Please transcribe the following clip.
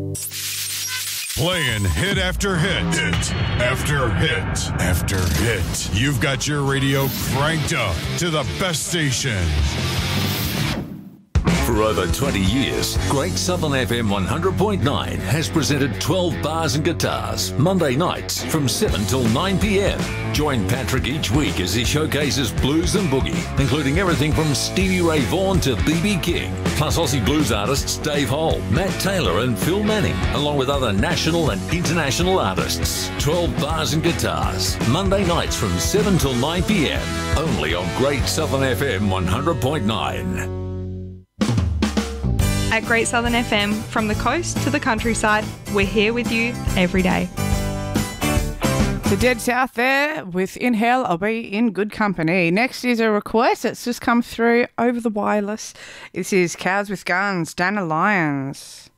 Playing hit after hit. Hit after hit after hit. You've got your radio cranked up to the best station. For over 20 years, Great Southern FM 100.9 has presented 12 Bars and Guitars, Monday nights from 7 till 9 p.m. Join Patrick each week as he showcases blues and boogie, including everything from Stevie Ray Vaughan to B.B. King, plus Aussie blues artists Dave Hole, Matt Taylor and Phil Manning, along with other national and international artists. 12 Bars and Guitars, Monday nights from 7 till 9 p.m, only on Great Southern FM 100.9. At Great Southern FM, from the coast to the countryside, we're here with you every day. The Dead South there with Inhale, I'll be in good company. Next is a request that's just come through over the wireless. This is Cows with Guns, Dana Lyons.